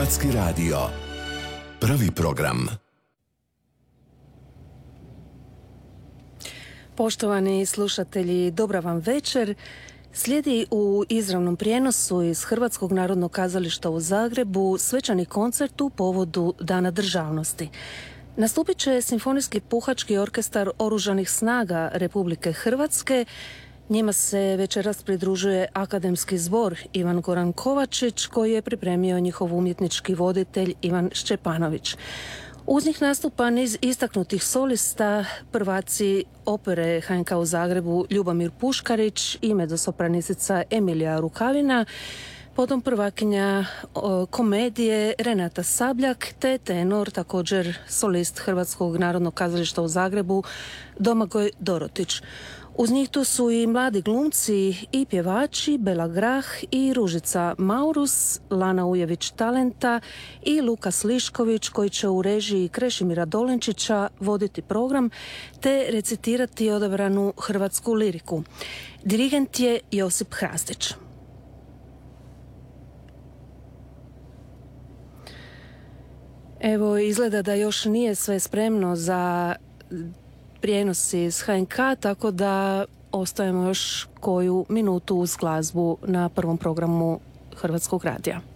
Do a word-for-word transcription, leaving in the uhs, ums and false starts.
Hrvatski radio. Prvi program. Poštovani slušatelji, dobra vam večer. Slijedi u izravnom prijenosu iz Hrvatskog narodnog kazališta u Zagrebu svečani koncert u povodu Dana državnosti. Nastupit će Simfonijski puhački orkestar Oružanih snaga Republike Hrvatske. Njima se večeras pridružuje Akademski zbor Ivan Goran Kovačić, koji je pripremio njihov umjetnički voditelj Ivan Šćepanović. Uz njih nastupa niz istaknutih solista, prvaci opere H N K u Zagrebu Ljubomir Puškarić i mezzosopranistica Emilija Rukavina, potom prvakinja o, komedije Renata Sabljak, te tenor, također solist Hrvatskog narodnog kazališta u Zagrebu Domagoj Dorotić. Uz njih tu su i mladi glumci i pjevači Bela Grah i Ružica Maurus, Lana Ujević Talenta i Lukas Lišković, koji će u režiji Krešimira Dolenčića voditi program te recitirati odabranu hrvatsku liriku. Dirigent je Josip Hrastić. Evo, izgleda da još nije sve spremno za prijenos iz H N K, tako da ostajemo još koju minutu uz glazbu na prvom programu Hrvatskog radija.